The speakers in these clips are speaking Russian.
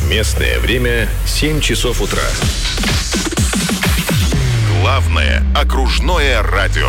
Местное время 7 часов утра. Главное окружное радио.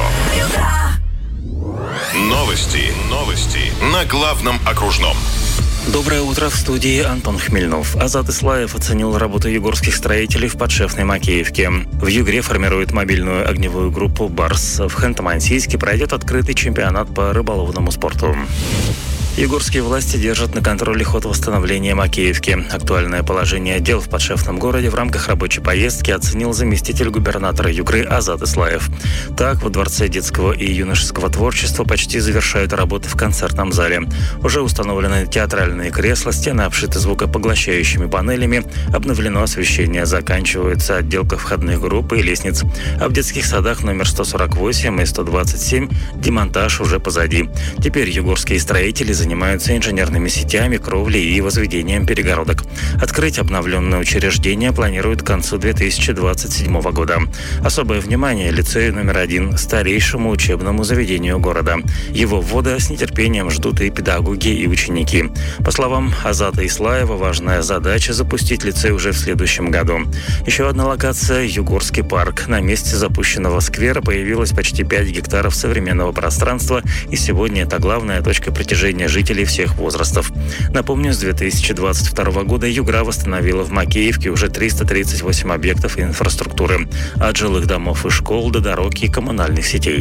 Новости на главном окружном. Доброе утро, в студии Антон Хмельнов. Азат Ислаев оценил работу югорских строителей в подшефной Макеевке. В Югре формируют мобильную огневую группу «Барс». В Ханты-Мансийске пройдет открытый чемпионат по рыболовному спорту. Югорские власти держат на контроле ход восстановления Макеевки. Актуальное положение дел в подшефном городе в рамках рабочей поездки оценил заместитель губернатора Югры Азат Ислаев. Так, во Дворце детского и юношеского творчества почти завершают работы в концертном зале. Уже установлены театральные кресла, стены обшиты звукопоглощающими панелями, обновлено освещение, заканчивается отделка входных групп и лестниц. А в детских садах номер 148 и 127 демонтаж уже позади. Теперь югорские строители занимаются инженерными сетями, кровлей и возведением перегородок. Открыть обновленное учреждение планируют к концу 2027 года. Особое внимание лицею номер 1, старейшему учебному заведению города. Его ввода с нетерпением ждут и педагоги, и ученики. По словам Азата Ислаева, важная задача запустить лицей уже в следующем году. Еще одна локация – Югорский парк. На месте запущенного сквера появилось почти 5 гектаров современного пространства, и сегодня это главная точка притяжения жителей всех возрастов. Напомню, с 2022 года Югра восстановила в Макеевке уже 338 объектов инфраструктуры. От жилых домов и школ до дорог и коммунальных сетей.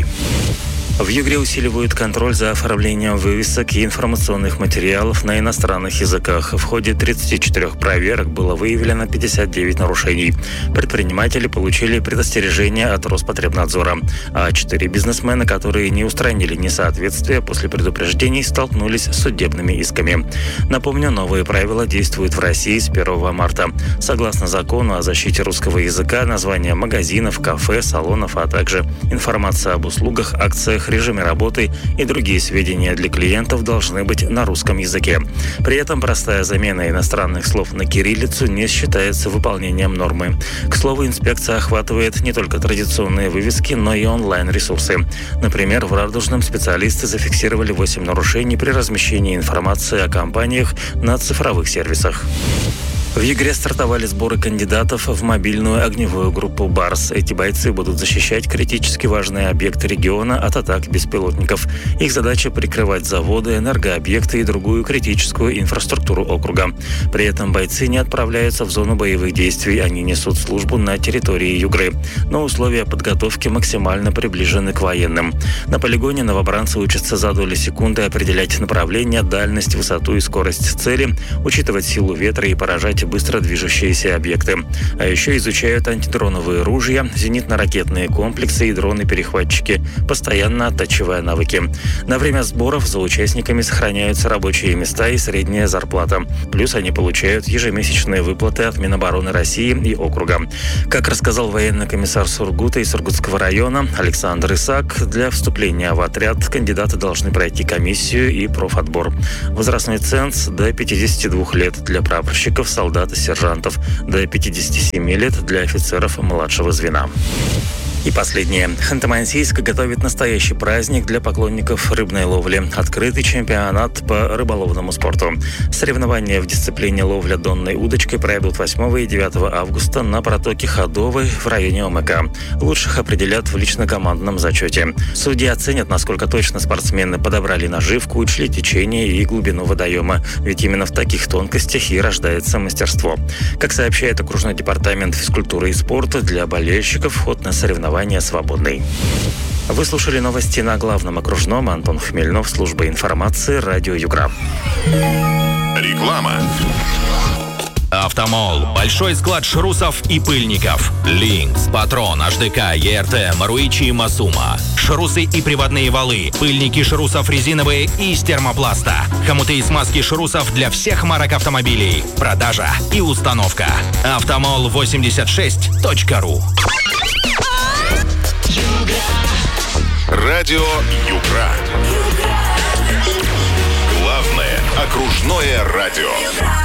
В Югре усиливают контроль за оформлением вывесок и информационных материалов на иностранных языках. В ходе 34 проверок было выявлено 59 нарушений. Предприниматели получили предостережение от Роспотребнадзора. А 4 бизнесмена, которые не устранили несоответствия после предупреждений, столкнулись с судебными исками. Напомню, новые правила действуют в России с 1 марта. Согласно закону о защите русского языка, названия магазинов, кафе, салонов, а также информация об услугах, акциях, режиме работы и другие сведения для клиентов должны быть на русском языке. При этом простая замена иностранных слов на кириллицу не считается выполнением нормы. К слову, инспекция охватывает не только традиционные вывески, но и онлайн-ресурсы. Например, в Радужном специалисты зафиксировали 8 нарушений при размещении информации о компаниях на цифровых сервисах. В Югре стартовали сборы кандидатов в мобильную огневую группу «Барс». Эти бойцы будут защищать критически важные объекты региона от атак беспилотников. Их задача – прикрывать заводы, энергообъекты и другую критическую инфраструктуру округа. При этом бойцы не отправляются в зону боевых действий, они несут службу на территории Югры. Но условия подготовки максимально приближены к военным. На полигоне новобранцы учатся за доли секунды определять направление, дальность, высоту и скорость цели, учитывать силу ветра и поражать быстро движущиеся объекты. А еще изучают антидроновые ружья, зенитно-ракетные комплексы и дроны-перехватчики, постоянно оттачивая навыки. На время сборов за участниками сохраняются рабочие места и средняя зарплата. Плюс они получают ежемесячные выплаты от Минобороны России и округа. Как рассказал военный комиссар Сургута и Сургутского района Александр Исаак, для вступления в отряд кандидаты должны пройти комиссию и профотбор. Возрастной ценз до 52 лет для прапорщиков, солдат и сержантов, до 57 лет для офицеров младшего звена. И последнее. Ханты-Мансийск готовит настоящий праздник для поклонников рыбной ловли. Открытый чемпионат по рыболовному спорту. Соревнования в дисциплине ловля донной удочкой пройдут 8 и 9 августа на протоке Ходовой в районе ОМК. Лучших определят в лично-командном зачете. Судьи оценят, насколько точно спортсмены подобрали наживку, учли течение и глубину водоема. Ведь именно в таких тонкостях и рождается мастерство. Как сообщает окружной департамент физкультуры и спорта, для болельщиков вход на соревнования свободный. Вы слушали новости на главном окружном. Антон Хмельнов, служба информации, радио Югра. Реклама. Автомол. Большой склад шрусов и пыльников. Линкс, Патрон, HDK, ЕРТ, Маруичи и Масума. Шрусы и приводные валы. Пыльники шрусов резиновые и из термопласта. Хомуты и смазки шрусов для всех марок автомобилей. Продажа и установка. Автомол86.ру. Радио Югра. Главное окружное радио.